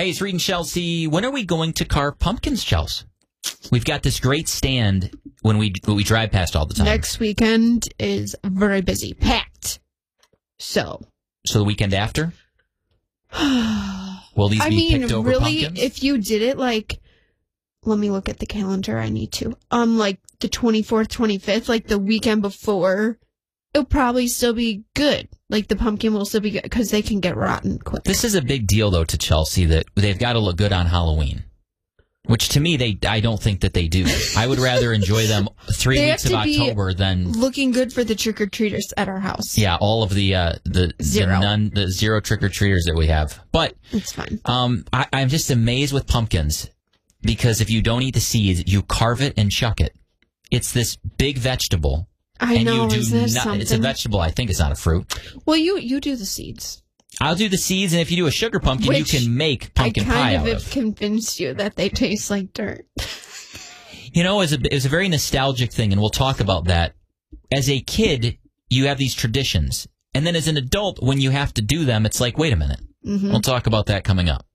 Hey, it's Reed and Chelsea. When are we going to carve pumpkins, Chelsea? We've got this great stand when we drive past all the time. Next weekend is very busy, packed. So the weekend after? Will these be picked over really, pumpkins? if you did it let me look at the calendar. I need to. Like the 24th, 25th, like the weekend before, it'll probably still be good. Like the pumpkin will still be good because they can get rotten quick. This is a big deal, though, to Chelsea that they've got to look good on Halloween. Which, to me, I don't think that they do. I would rather enjoy them 3 weeks of October than looking good for the trick-or-treaters at our house. Yeah, all of the zero trick-or-treaters that we have. But it's fine. I'm just amazed with pumpkins because if you don't eat the seeds, you carve it and chuck it. It's this big vegetable. I know. It's a vegetable. I think it's not a fruit. Well, you do the seeds. I'll do the seeds, and if you do a sugar pumpkin, you can make pumpkin pie out of. I kind of have convinced you that they taste like dirt. You know, it was a very nostalgic thing, and we'll talk about that. As a kid, you have these traditions, and then as an adult, when you have to do them, it's like, wait a minute. Mm-hmm. We'll talk about that coming up.